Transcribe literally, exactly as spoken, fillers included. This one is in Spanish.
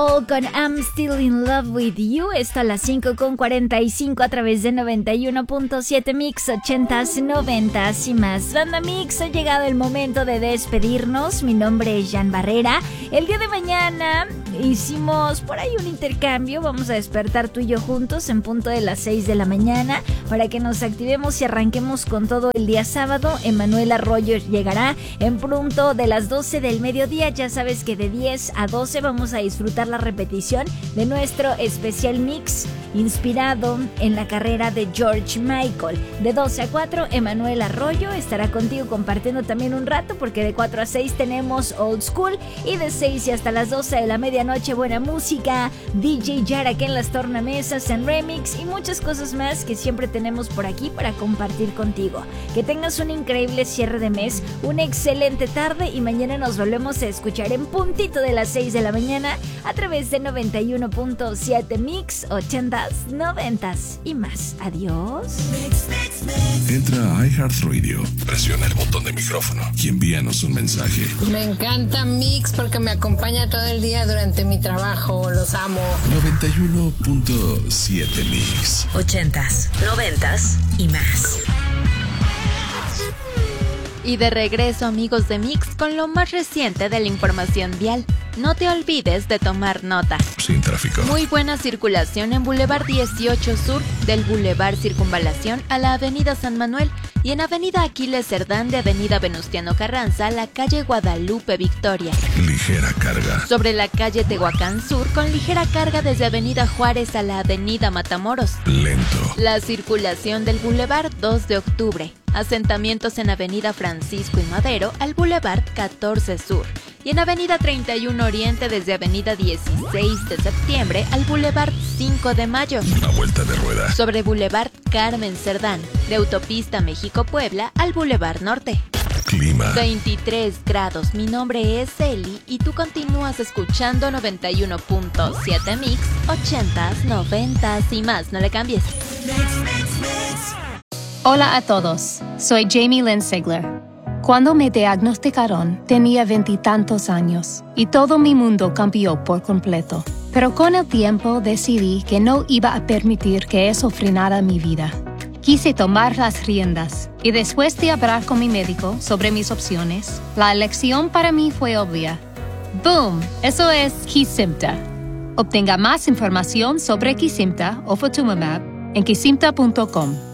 Con I'm Still in Love with You. Esto a las cinco con cuarenta y cinco a través de noventa y uno punto siete Mix, ochentas, noventas y más. Banda Mix, ha llegado el momento de despedirnos. Mi nombre es Jan Barrera. El día de mañana hicimos por ahí un intercambio. Vamos a despertar tú y yo juntos en punto de las seis de la mañana para que nos activemos y arranquemos con todo el día sábado. Emanuel Arroyo llegará en punto de las doce del mediodía. Ya sabes que de diez a doce vamos a disfrutar la repetición de nuestro especial mix inspirado en la carrera de George Michael. De doce a cuatro, Emanuel Arroyo estará contigo compartiendo también un rato, porque de cuatro a seis tenemos Old School, y de seis y hasta las doce de la medianoche buena música, D J Yarak en las tornamesas, en remix y muchas cosas más que siempre tenemos por aquí para compartir contigo. Que tengas un increíble cierre de mes, una excelente tarde, y mañana nos volvemos a escuchar en puntito de las seis de la mañana a través de noventa y uno punto siete Mix, ochentas, noventas y más. Adiós. Entra a iHeartRadio, presiona el botón de micrófono y envíanos un mensaje. Me encanta Mix porque me acompaña todo el día durante mi trabajo. Los amo. noventa y uno punto siete Mix, ochentas, noventas y más. Y de regreso, amigos de Mix, con lo más reciente de la información vial. No te olvides de tomar nota. Sin tráfico. Muy buena circulación en Boulevard dieciocho Sur, del Boulevard Circunvalación a la Avenida San Manuel, y en Avenida Aquiles Cerdán de Avenida Venustiano Carranza a la calle Guadalupe Victoria. Ligera carga. Sobre la calle Tehuacán Sur, con ligera carga desde Avenida Juárez a la Avenida Matamoros. Lento. La circulación del Boulevard dos de octubre. Asentamientos en Avenida Francisco y Madero al Boulevard catorce Sur. Y en Avenida treinta y uno Oriente desde Avenida dieciséis de septiembre al Boulevard cinco de Mayo. Una vuelta de rueda. Sobre Boulevard Carmen Cerdán, de Autopista México-Puebla al Boulevard Norte. Clima. veintitrés grados. Mi nombre es Eli y tú continúas escuchando noventa y uno punto siete Mix, ochentas, noventas y más. No le cambies. Hola a todos, soy Jamie Lynn Sigler. Cuando me diagnosticaron, tenía veintitantos años y todo mi mundo cambió por completo. Pero con el tiempo decidí que no iba a permitir que eso frenara mi vida. Quise tomar las riendas y después de hablar con mi médico sobre mis opciones, la elección para mí fue obvia. ¡Boom! Eso es Kesimpta. Obtenga más información sobre Kesimpta o Ofatumumab en kesimpta punto com.